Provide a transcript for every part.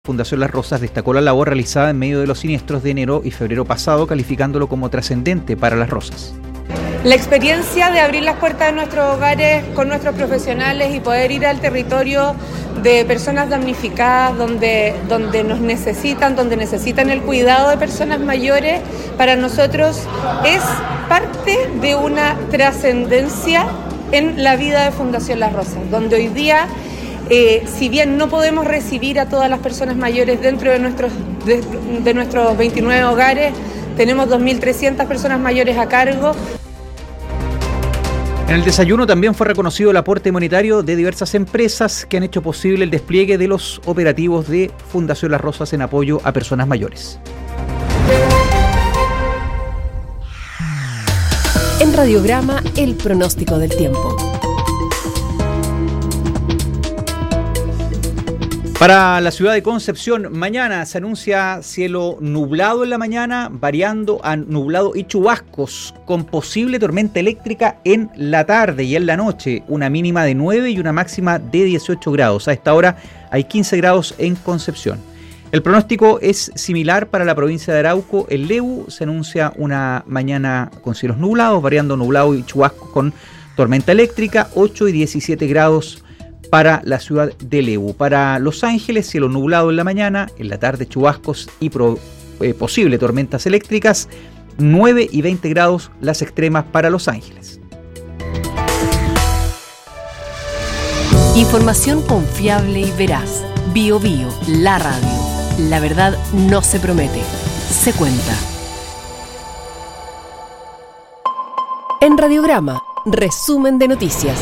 Fundación Las Rosas destacó la labor realizada en medio de los siniestros de enero y febrero pasado, calificándolo como trascendente para Las Rosas. La experiencia de abrir las puertas de nuestros hogares con nuestros profesionales y poder ir al territorio de personas damnificadas, donde nos necesitan, donde necesitan el cuidado de personas mayores, para nosotros es parte de una trascendencia en la vida de Fundación Las Rosas, donde hoy día, si bien no podemos recibir a todas las personas mayores dentro de nuestros 29 hogares, tenemos 2.300 personas mayores a cargo. En el desayuno también fue reconocido el aporte monetario de diversas empresas que han hecho posible el despliegue de los operativos de Fundación Las Rosas en apoyo a personas mayores. En Radiograma, el pronóstico del tiempo. Para la ciudad de Concepción, mañana se anuncia cielo nublado en la mañana, variando a nublado y chubascos, con posible tormenta eléctrica en la tarde y en la noche, una mínima de 9 y una máxima de 18 grados. A esta hora hay 15 grados en Concepción. El pronóstico es similar para la provincia de Arauco. En Lebu se anuncia una mañana con cielos nublados, variando nublado y chubascos con tormenta eléctrica, 8 y 17 grados para la ciudad de Lebu. Para Los Ángeles, cielo nublado en la mañana, en la tarde chubascos y posible tormentas eléctricas, 9 y 20 grados las extremas para Los Ángeles. Información confiable y veraz. BioBio, la radio. La verdad no se promete, se cuenta. En Radiograma, resumen de noticias.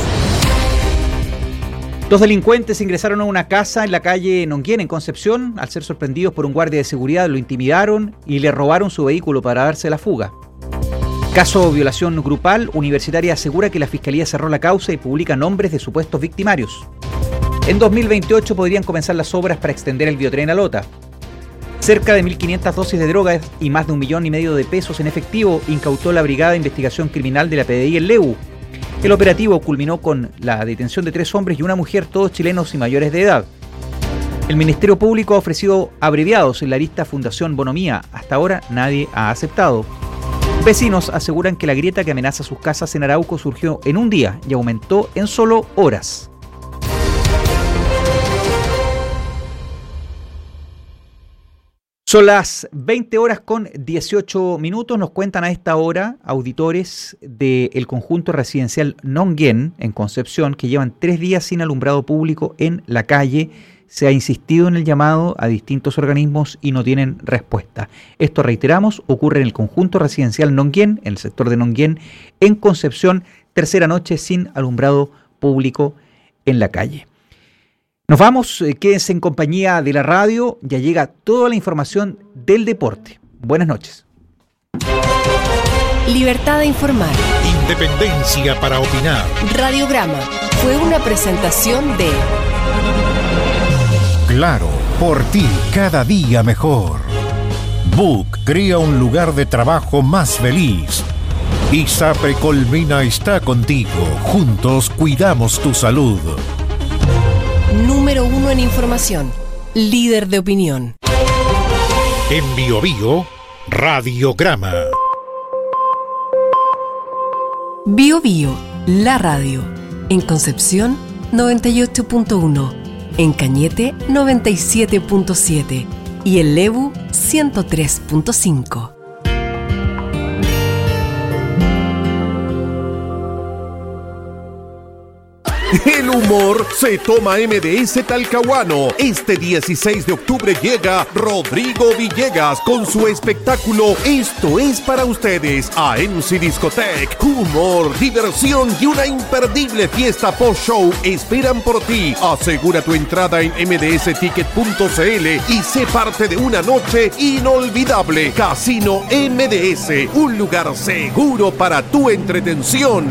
Dos delincuentes ingresaron a una casa en la calle Nonguén, en Concepción. Al ser sorprendidos por un guardia de seguridad, lo intimidaron y le robaron su vehículo para darse la fuga. Caso violación grupal, Universitaria asegura que la Fiscalía cerró la causa y publica nombres de supuestos victimarios. En 2028 podrían comenzar las obras para extender el biotren a Lota. Cerca de 1.500 dosis de drogas y más de 1,5 millones de pesos en efectivo incautó la Brigada de Investigación Criminal de la PDI en Lebu. El operativo culminó con la detención de 3 hombres y una mujer, todos chilenos y mayores de edad. El Ministerio Público ha ofrecido abreviados en la lista Fundación Bonomía. Hasta ahora nadie ha aceptado. Vecinos aseguran que la grieta que amenaza sus casas en Arauco surgió en un día y aumentó en solo horas. Son las 20 horas con 18 minutos. Nos cuentan a esta hora auditores del conjunto residencial Nonguén en Concepción que llevan 3 días sin alumbrado público en la calle. Se ha insistido en el llamado a distintos organismos y no tienen respuesta. Esto, reiteramos, ocurre en el conjunto residencial Nonguén, en el sector de Nonguén, en Concepción. Tercera noche sin alumbrado público en la calle. Nos vamos, quédense en compañía de la radio, ya llega toda la información del deporte. Buenas noches. Libertad de informar. Independencia para opinar. Radiograma fue una presentación de Claro, por ti cada día mejor. Book crea un lugar de trabajo más feliz. ISAPRE Colmena está contigo. Juntos cuidamos tu salud. Número 1 en información. Líder de opinión. En BioBio, Radiograma. BioBio, la radio. En Concepción, 98.1. En Cañete, 97.7. Y en Lebu, 103.5. El humor se toma MDS Talcahuano. Este 16 de octubre llega Rodrigo Villegas con su espectáculo Esto es para ustedes. ANC Discotech. Humor, diversión y una imperdible fiesta post-show esperan por ti. Asegura tu entrada en mdsticket.cl y sé parte de una noche inolvidable. Casino MDS, un lugar seguro para tu entretención.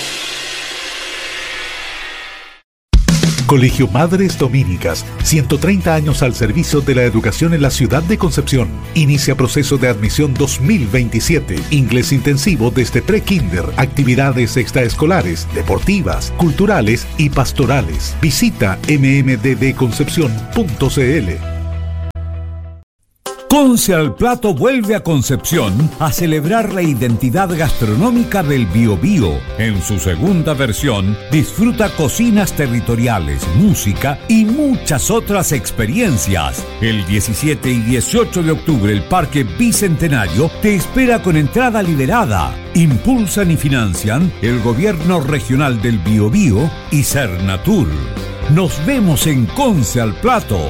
Colegio Madres Dominicas, 130 años al servicio de la educación en la ciudad de Concepción. Inicia proceso de admisión 2027. Inglés intensivo desde pre-kinder, actividades extraescolares, deportivas, culturales y pastorales. Visita mmddconcepcion.cl. Conce al Plato vuelve a Concepción a celebrar la identidad gastronómica del Biobío. En su segunda versión, disfruta cocinas territoriales, música y muchas otras experiencias. El 17 y 18 de octubre, el Parque Bicentenario te espera con entrada liberada. Impulsan y financian el Gobierno Regional del Biobío y Cernatur. Nos vemos en Conce al Plato.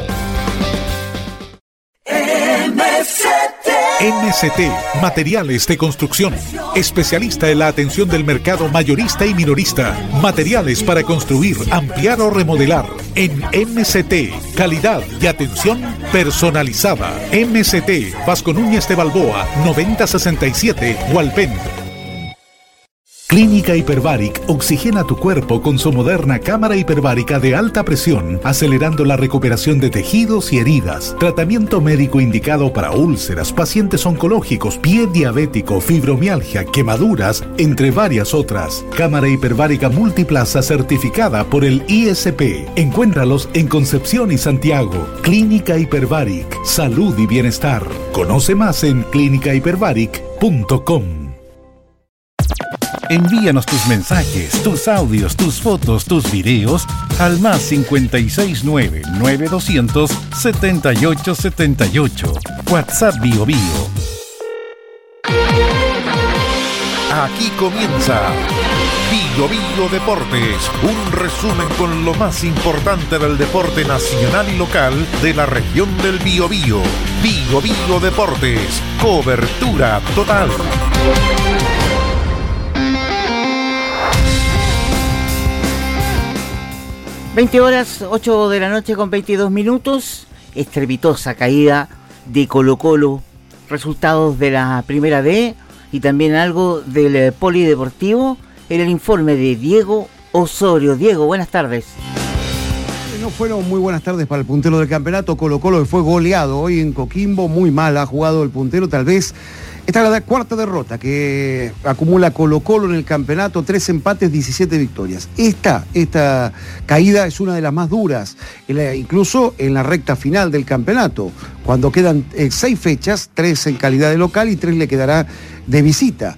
MCT, Materiales de Construcción. Especialista en la atención del mercado mayorista y minorista. Materiales para construir, ampliar o remodelar. En MCT, calidad y atención personalizada. MCT, Vasco Núñez de Balboa, 9067, Hualpén. Clínica Hyperbaric oxigena tu cuerpo con su moderna cámara hiperbárica de alta presión, acelerando la recuperación de tejidos y heridas. Tratamiento médico indicado para úlceras, pacientes oncológicos, pie diabético, fibromialgia, quemaduras, entre varias otras. Cámara hiperbárica multiplaza certificada por el ISP. Encuéntralos en Concepción y Santiago. Clínica Hyperbaric, salud y bienestar. Conoce más en clinicahyperbaric.com. Envíanos tus mensajes, tus audios, tus fotos, tus videos al más 569-9200-7878. WhatsApp BioBio. Aquí comienza BioBio Deportes, un resumen con lo más importante del deporte nacional y local de la región del Biobío. BioBio Deportes, cobertura total. 20 horas, 8 de la noche con 22 minutos. Estrepitosa caída de Colo-Colo. Resultados de la Primera D y también algo del Polideportivo en el informe de Diego Osorio. Diego, buenas tardes. No fueron muy buenas tardes para el puntero del campeonato. Colo-Colo que fue goleado hoy en Coquimbo. Muy mal ha jugado el puntero, tal vez. Esta es la cuarta derrota que acumula Colo-Colo en el campeonato, 3 empates, 17 victorias. Esta caída es una de las más duras, incluso en la recta final del campeonato, cuando quedan 6 fechas, 3 en calidad de local y 3 le quedará de visita.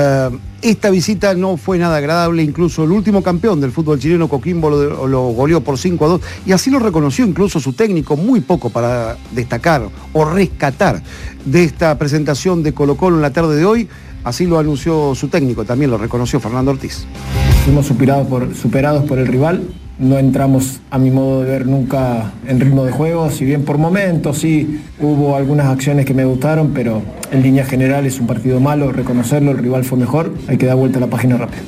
Esta visita no fue nada agradable, incluso el último campeón del fútbol chileno, Coquimbo, lo goleó por 5-2 y así lo reconoció incluso su técnico. Muy poco para destacar o rescatar de esta presentación de Colo-Colo en la tarde de hoy, así lo anunció su técnico, también lo reconoció Fernando Ortiz. Fuimos superados por el rival. No entramos, a mi modo de ver, nunca en ritmo de juego, si bien por momentos sí hubo algunas acciones que me gustaron, pero en línea general es un partido malo, reconocerlo, el rival fue mejor, hay que dar vuelta a la página rápido.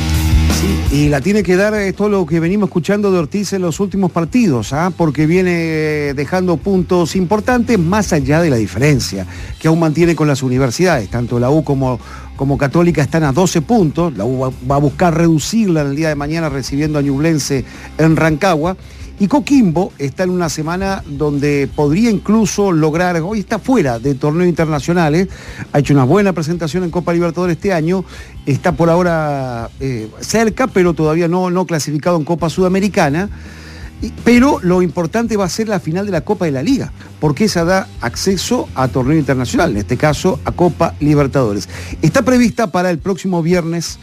Sí, y la tiene que dar todo lo que venimos escuchando de Ortiz en los últimos partidos, porque viene dejando puntos importantes más allá de la diferencia que aún mantiene con las universidades, tanto la U como Católica están a 12 puntos, la U va a buscar reducirla en el día de mañana recibiendo a Ñublense en Rancagua, y Coquimbo está en una semana donde podría incluso lograr, hoy está fuera de torneos internacionales, ha hecho una buena presentación en Copa Libertadores este año, está por ahora cerca, pero todavía no clasificado en Copa Sudamericana. Pero lo importante va a ser la final de la Copa de la Liga, porque esa da acceso a torneo internacional, en este caso a Copa Libertadores. Está prevista para el próximo viernes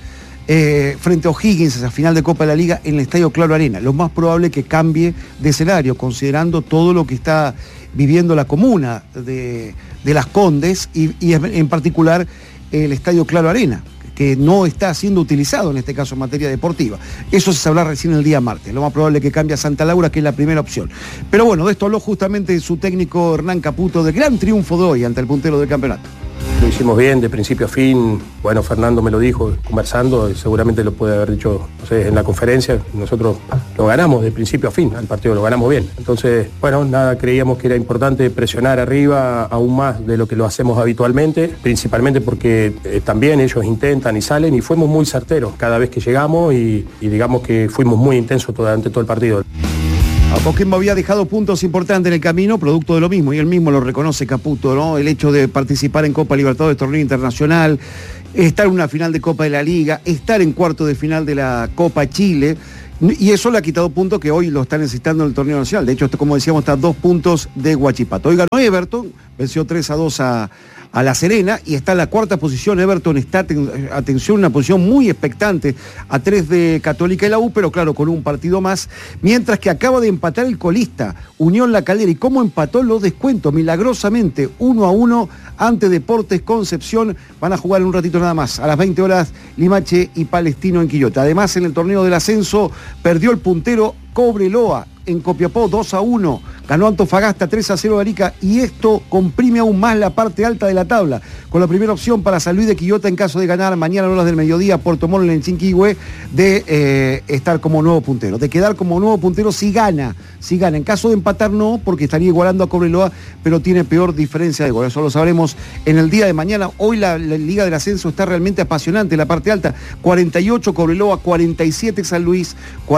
frente a O'Higgins, esa final de Copa de la Liga en el Estadio Claro Arena. Lo más probable es que cambie de escenario, considerando todo lo que está viviendo la comuna de Las Condes y en particular el Estadio Claro Arena, que no está siendo utilizado en este caso en materia deportiva. Eso se sabrá recién el día martes. Lo más probable es que cambie a Santa Laura, que es la primera opción. Pero bueno, de esto habló justamente su técnico Hernán Caputo, del gran triunfo de hoy ante el puntero del campeonato. Lo hicimos bien, de principio a fin. Bueno, Fernando me lo dijo conversando, seguramente lo puede haber dicho, no sé, en la conferencia. Nosotros lo ganamos de principio a fin, al partido lo ganamos bien. Entonces, bueno, nada, creíamos que era importante presionar arriba aún más de lo que lo hacemos habitualmente, principalmente porque también ellos intentan y salen, y fuimos muy certeros cada vez que llegamos y digamos que fuimos muy intensos durante todo el partido. A Coquimbo había dejado puntos importantes en el camino, producto de lo mismo, y él mismo lo reconoce Caputo, ¿no? El hecho de participar en Copa Libertadores, torneo internacional, estar en una final de Copa de la Liga, estar en cuarto de final de la Copa Chile, Y eso le ha quitado puntos que hoy lo están necesitando en el torneo nacional. De hecho, como decíamos, está a 2 puntos de Huachipato. Hoy ganó Everton, venció 3-2 a La Serena y está en la 4ª posición. Everton está, atención, en una posición muy expectante, a 3 de Católica y la U, pero claro, con un partido más, mientras que acaba de empatar el colista, Unión La Calera. ¿Y cómo empató los descuentos? Milagrosamente, 1-1 ante Deportes Concepción. Van a jugar en un ratito nada más, a las 20 horas, Limache y Palestino en Quillota. Además, en el torneo del ascenso, perdió el puntero Cobreloa en Copiapó 2-1, ganó Antofagasta 3-0 Arica, y esto comprime aún más la parte alta de la tabla, con la primera opción para San Luis de Quillota en caso de ganar mañana a horas del mediodía Puerto Montt en Chinquihue, de estar como nuevo puntero, de quedar como nuevo puntero si gana, en caso de empatar no, porque estaría igualando a Cobreloa, pero tiene peor diferencia de gol, eso lo sabremos en el día de mañana. Hoy la Liga del Ascenso está realmente apasionante, la parte alta, 48 Cobreloa, 47 San Luis,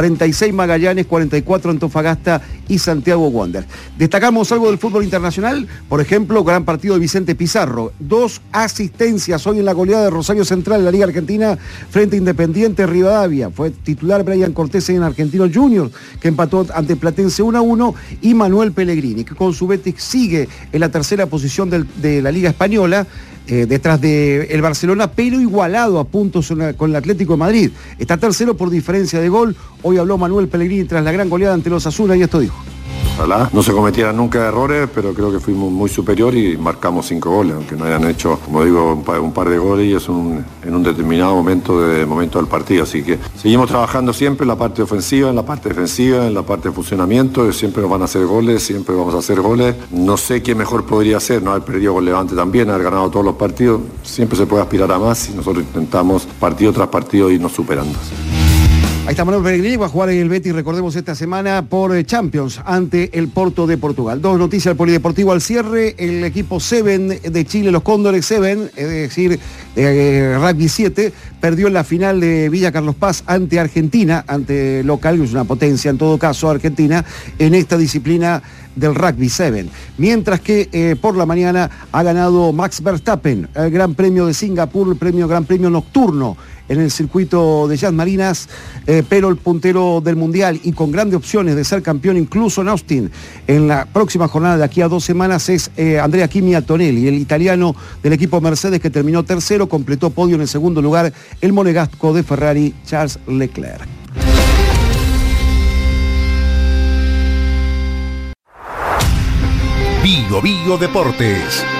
46 Magallanes, 44 Antofagasta y Santiago Wander. Destacamos algo del fútbol internacional, por ejemplo, gran partido de Vicente Pizarro, 2 asistencias hoy en la goleada de Rosario Central en la Liga Argentina frente a Independiente Rivadavia. Fue titular Brian Cortés en Argentinos Juniors, que empató ante Platense 1-1, y Manuel Pellegrini, que con su Betis sigue en la 3ª posición de la Liga Española, detrás del Barcelona, pero igualado a puntos con el Atlético de Madrid. Está tercero por diferencia de gol. Hoy habló Manuel Pellegrini tras la gran goleada ante los Osasuna y esto dijo: ojalá no se cometieran nunca errores, pero creo que fuimos muy superior y marcamos 5 goles, aunque no hayan hecho, como digo, un par de goles, y es en un determinado momento del partido. Así que seguimos trabajando siempre en la parte ofensiva, en la parte defensiva, en la parte de funcionamiento. Siempre nos van a hacer goles, siempre vamos a hacer goles. No sé qué mejor podría ser, no haber perdido con Levante también, haber ganado todos los partidos. Siempre se puede aspirar a más y nosotros intentamos partido tras partido irnos superando. Ahí está Manuel Pellegrini, va a jugar en el Betis, recordemos, esta semana por Champions ante el Porto de Portugal. 2 noticias del polideportivo al cierre. El equipo 7 de Chile, los Cóndores 7, es decir, Rugby 7, perdió en la final de Villa Carlos Paz ante Argentina, ante local, que es una potencia en todo caso, Argentina, en esta disciplina del Rugby 7. Mientras que por la mañana ha ganado Max Verstappen el Gran Premio de Singapur, el Gran Premio nocturno en el circuito de Jazz Marinas, pero el puntero del Mundial y con grandes opciones de ser campeón incluso en Austin en la próxima jornada de aquí a 2 semanas es Andrea Kimi Antonelli, el italiano del equipo Mercedes, que terminó tercero, completó podio en el segundo lugar el monegasco de Ferrari Charles Leclerc. Bio Deportes.